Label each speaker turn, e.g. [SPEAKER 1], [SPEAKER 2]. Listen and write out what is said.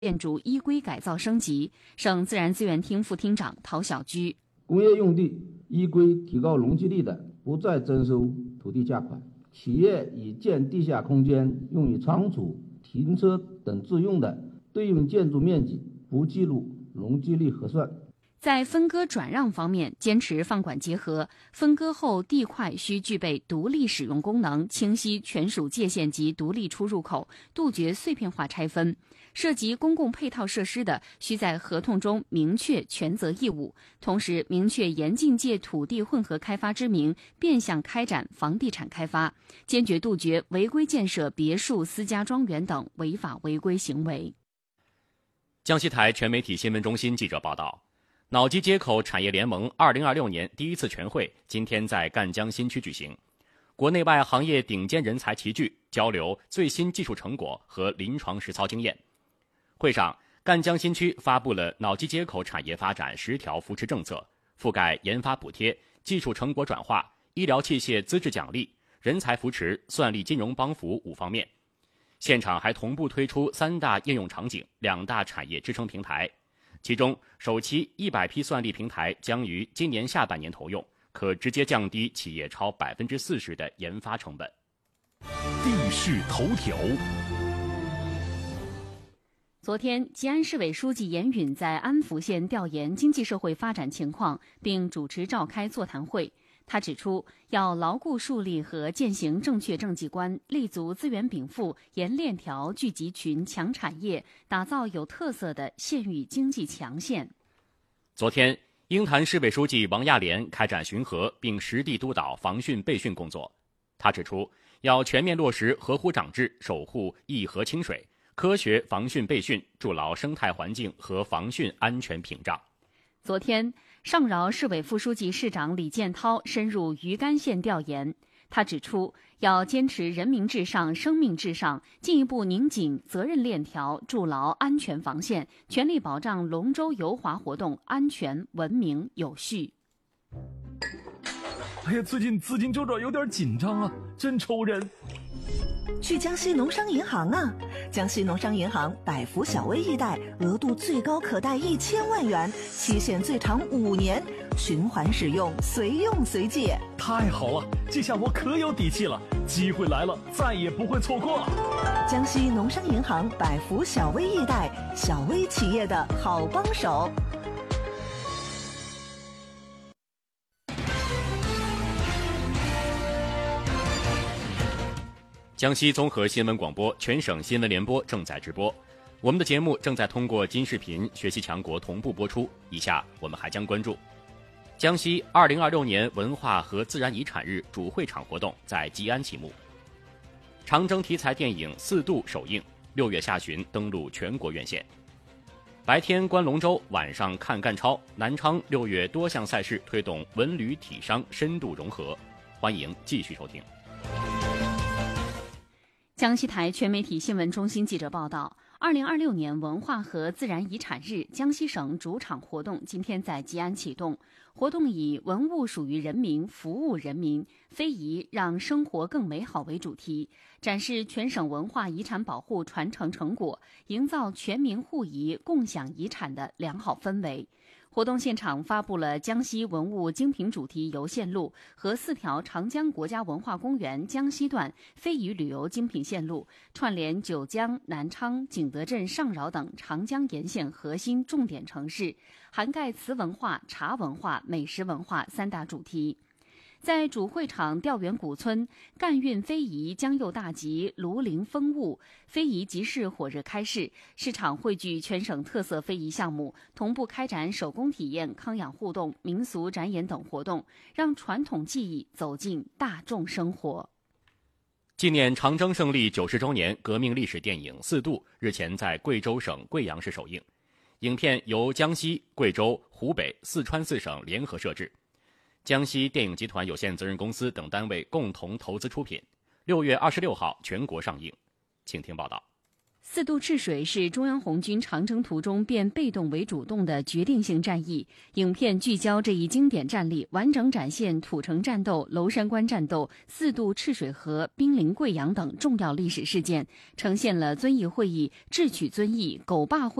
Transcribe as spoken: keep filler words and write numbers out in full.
[SPEAKER 1] 建筑依规改造升级。省自然资源厅副厅长陶小居：
[SPEAKER 2] 工业用地依规提高容积率的，不再征收土地价款；企业已建地下空间用于仓储、停车等自用的，对应建筑面积不计入容积率核算。
[SPEAKER 1] 在分割转让方面，坚持放管结合，分割后地块需具备独立使用功能，清晰权属界限及独立出入口，杜绝碎片化拆分。涉及公共配套设施的，需在合同中明确权责义务，同时明确严禁借土地混合开发之名变相开展房地产开发，坚决杜绝违规建设别墅、私家庄园等违法违规行为。
[SPEAKER 3] 江西台全媒体新闻中心记者报道，脑机接口产业联盟二零二六年第一次全会今天在赣江新区举行，国内外行业顶尖人才齐聚，交流最新技术成果和临床实操经验。会上，赣江新区发布了脑机接口产业发展十条扶持政策，覆盖研发补贴、技术成果转化、医疗器械资质奖励、人才扶持、算力金融帮扶五方面。现场还同步推出三大应用场景、两大产业支撑平台，其中首期一百批算力平台将于今年下半年投用，可直接降低企业超百分之四十的研发成本。
[SPEAKER 4] 地势头条。
[SPEAKER 1] 昨天，吉安市委书记严允在安福县调研经济社会发展情况，并主持召开座谈会。他指出，要牢固树立和践行正确政绩观，立足资源禀赋、沿链条聚集群、强产业，打造有特色的县域经济强县。
[SPEAKER 3] 昨天，鹰潭市委书记王亚莲开展巡河，并实地督导防汛备汛工作。他指出，要全面落实河湖长治，守护一河清水，科学防汛备汛，筑牢生态环境和防汛安全屏障。
[SPEAKER 1] 昨天，上饶市委副书记、市长李建涛深入余干县调研。他指出，要坚持人民至上、生命至上，进一步拧紧责任链条，筑牢安全防线，全力保障龙舟游划活动安全、文明、有序。
[SPEAKER 4] 哎呀，最近资金周转有点紧张啊，真愁人。
[SPEAKER 5] 去江西农商银行啊！江西农商银行百福小微易贷，额度最高可贷一千万元，期限最长五年，循环使用，随用随借。
[SPEAKER 4] 太好了，这下我可有底气了，机会来了，再也不会错过了。
[SPEAKER 5] 江西农商银行百福小微易贷，小微企业的好帮手。
[SPEAKER 3] 江西综合新闻广播全省新闻联播正在直播，我们的节目正在通过金视频、学习强国同步播出。以下我们还将关注江西二零二六年文化和自然遗产日主会场活动在吉安启幕，长征题材电影《四渡》首映，六月下旬登陆全国院线。白天观龙舟，晚上看赣超，南昌六月多项赛事推动文旅体商深度融合。欢迎继续收听。
[SPEAKER 1] 江西台全媒体新闻中心记者报道，二零二六年文化和自然遗产日江西省主场活动今天在吉安启动。活动以“文物属于人民，服务人民，非遗让生活更美好”为主题，展示全省文化遗产保护传承成果，营造全民互遗、共享遗产的良好氛围。活动现场发布了江西文物精品主题游线路和四条长江国家文化公园江西段非遗旅游精品线路，串联九江、南昌、景德镇、上饶等长江沿线核心重点城市，涵盖瓷文化、茶文化、美食文化三大主题。在主会场调研古村，赣韵非遗江右大集庐陵风物非遗集市火热开市，市场汇聚全省特色非遗项目，同步开展手工体验、康养互动、民俗展演等活动，让传统技艺走进大众生活。
[SPEAKER 3] 纪念长征胜利九十周年革命历史电影《四渡》日前在贵州省贵阳市首映，影片由江西、贵州、湖北、四川四省联合摄制。江西电影集团有限责任公司等单位共同投资出品，六月二十六号全国上映。请听报道。
[SPEAKER 1] 四渡赤水是中央红军长征途中变被动为主动的决定性战役。影片聚焦这一经典战例，完整展现土城战斗、娄山关战斗、四渡赤水河、兵临贵阳等重要历史事件，呈现了遵义会议、智取遵义、狗坝会